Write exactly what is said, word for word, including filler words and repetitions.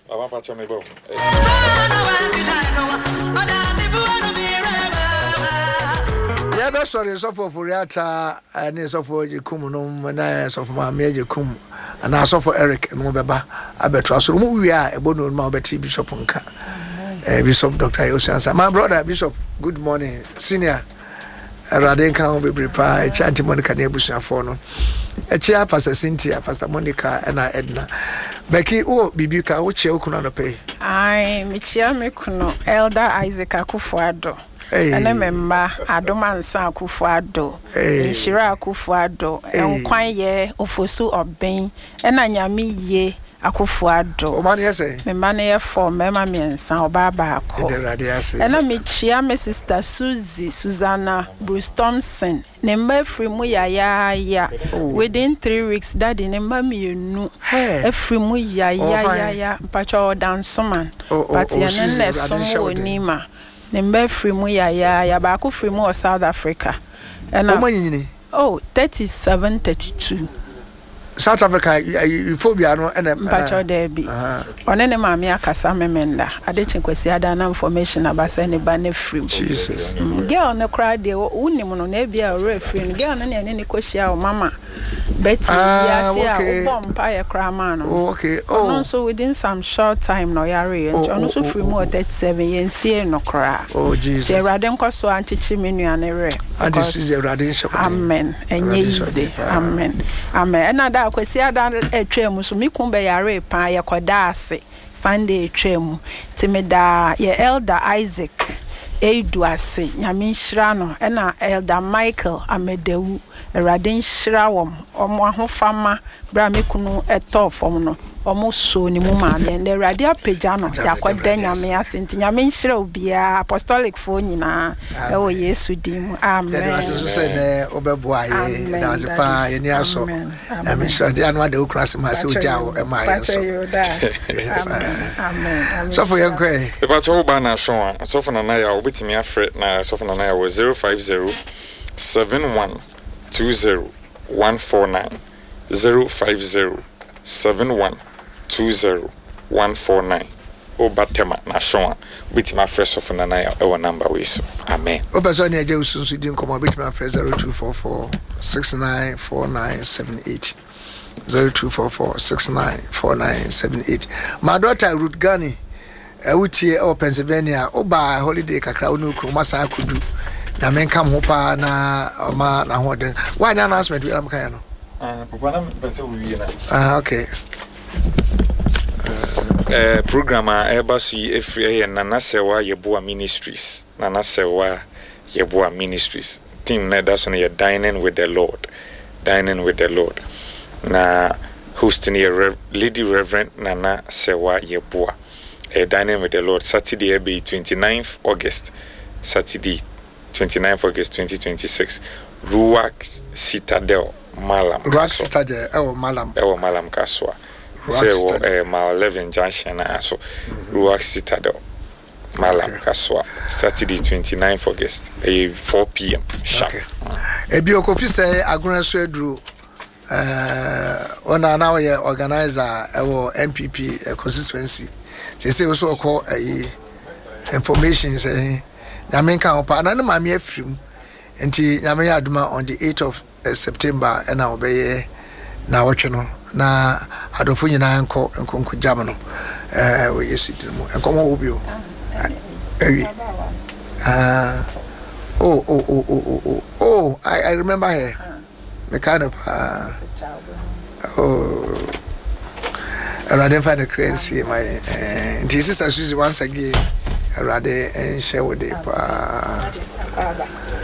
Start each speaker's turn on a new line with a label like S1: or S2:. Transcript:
S1: Baba Pacho Mebo.
S2: Yeah, that's sorry, so for Furiata and so for Jikum, and I so for my major cum, and I saw for Eric and Mobeba. I bet us we are a bono Mabeti Bishop Unka, Bishop Doctor Yosansa. My brother, Bishop, good morning, senior. Radin can be prepared, Chanty Monica Nebusia Fono. A chair, Pastor Cynthia, Pastor Monica, and I Edna. Becky, oh, Bibuka, which you couldn't pay.
S3: I, Michia Mikuno, Elder Isaac Akufuado. And a member, Adoman San Kufuado, Shira Kufuado, and Quaye, Ofosu of Bain, and Anyami ye. Akufuado.
S2: O man yes
S3: me man for mema me nsa obaba akọ. And na me chia me sister Suzy Susanna Bruce Thompson. Ne mba free mu ya ya ya. Within three weeks daddy ne mba me nu. E free mu ya ya ya ya. Pacho dance man. But ya ne so oni ma. Ne mba free mu ya ya ya ba ko free mu South Africa. And oh thirty-seven thirty-two.
S2: South Africa, you phobia no and a
S3: Pacho Debbie. On any mammy, Casa Memenda. I didn't question other information about any banner free.
S2: Jesus.
S3: Girl on the crowd, they were only on a referee. Girl, and any question, Mamma. Betty, yes, vampire craman.
S2: Okay. Oh,
S3: also within some short time, no yari, and also free more that seven years, see no cry.
S2: Oh, Jesus.
S3: They rather cost one to chimney and a rare.
S2: And this is a radiation.
S3: Amen. And easy. Amen. Amen. And kwesi ada etwemu so mi kun be yare pan ye kodase Sunday etwemu timida ye Elder Isaac Eduase nyame nhira no na Elder Michael Amedewu erade nhira wom omo ahofama bra me kunu eto fom no omo so ni mu ma me na erade apagya no yakoda nyame asenti nyame nhira obia apostolic fo nyina e wo Yesu dim amen
S2: ya so say na obeboa ye na se pa ye ni aso amen so de anu ade okura se ma se oja o e ma ye so amen so for your gray
S1: e ba to ba na so a so for na na ya obetimi afre na so for na na ya was zero five zero seven one two zero one four nine zero five zero seven one two zero one four nine o batema na shon with my fresh of na na our number we so amen
S2: o person e je usunsu din komo with my fresh zero two four four six nine four nine seven eight zero two four four six nine four nine seven eight. My daughter Ruth Gani e wutie o Pennsylvania o ba holiday kakra onu kru masa akudu na men kam ho pa na ma na ho den why na announcement we am kan no
S1: ah papa na pese we na
S2: ah okay
S1: uh program a ebasi efri na na sewa yeboa ministries na na sewa yeboa ministries team na that's on your dining with the Lord dining with the Lord na hosting your Lady Reverend Nana Sewa Yeboa a dining with the Lord Saturday be twenty-ninth August Saturday twenty-ninth August twenty twenty-six Ruach Citadel Malam
S2: Ruach Citadel oh Malam
S1: oh Malam Kaswa so eh ma eleven junction aso Ruach Citadel Malam Kaswa Saturday twenty-ninth August eh four p.m. sharp
S2: e bi okofi say agona so eduru eh ona na we organizer ewo M P P constituency say say so call eh information say nyame kan opa na na mame afrim enti nyame ya aduma on the eighth of uh, September and na obeye na wotwe no na adofo nyina nko nkonko jam no eh we yesitu mu enkomo obio ewi ah oh oh oh oh oh oh I I remember her me kind of uh, oh rather find the currency my uh, this is as once again rather and share with it